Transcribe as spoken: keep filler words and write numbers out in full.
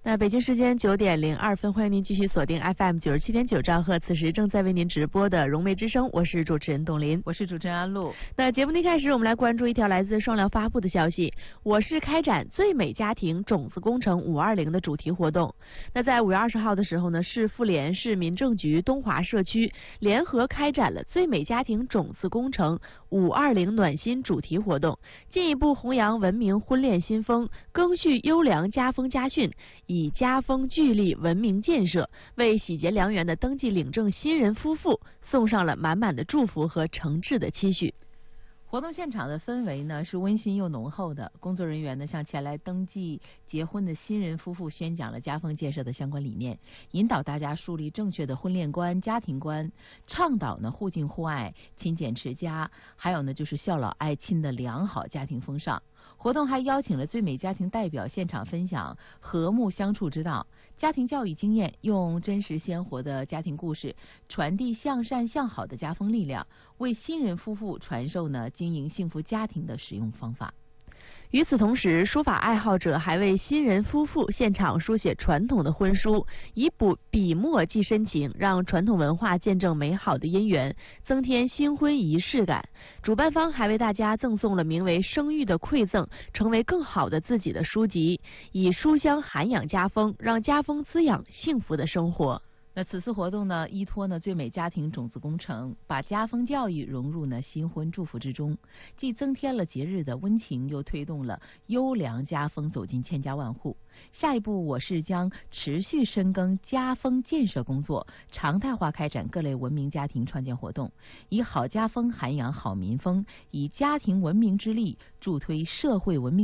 那北京时间九点零二分，欢迎您继续锁定 F M 九十七点九兆赫，此时正在为您直播的融媒之声，我是主持人董林， 我是主持人安陆。 那节目的一开始，我们来关注一条来自双疗发布的消息：我市开展最美家庭种子工程五二零的主题活动。那在五月二十号的时候呢，市妇联、市民政局、东华社区联合开展了最美家庭种子工程五二零暖心主题活动，进一步弘扬文明婚恋新风，赓续优良家风家训，以家风聚力文明建设，为喜结良缘的登记领证新人夫妇送上了满满的祝福和诚挚的期许。 活动现场的氛围呢是温馨又浓厚的，工作人员呢向前来登记结婚的新人夫妇宣讲了家风建设的相关理念，引导大家树立正确的婚恋观、家庭观，倡导呢互敬互爱、勤俭持家，还有呢就是孝老爱亲的良好家庭风尚。活动还邀请了最美家庭代表现场分享和睦相处之道、家庭教育经验，用真实鲜活的家庭故事传递向善向好的家风力量，为新人夫妇传授呢经营幸福家庭的实用方法。 与此同时，书法爱好者还为新人夫妇现场书写传统的婚书，以笔笔墨寄深情，让传统文化见证美好的姻缘，增添新婚仪式感。主办方还为大家赠送了名为《生育的馈赠》，成为更好的自己的书籍，以书香涵养家风，让家风滋养幸福的生活。 那此次活动呢，依托呢最美家庭种子工程，把家风教育融入呢新婚祝福之中，既增添了节日的温情，又推动了优良家风走进千家万户。下一步，我市将持续深耕家风建设工作，常态化开展各类文明家庭创建活动，以好家风涵养好民风，以家庭文明之力助推社会文明。